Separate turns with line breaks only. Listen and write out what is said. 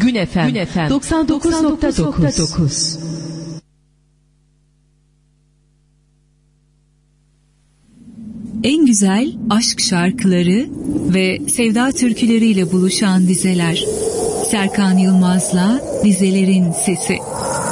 Gün FM 99.9.
En güzel aşk şarkıları ve sevda türküleriyle buluşan dizeler. Serkan Yılmaz'la Dizelerin Sesi.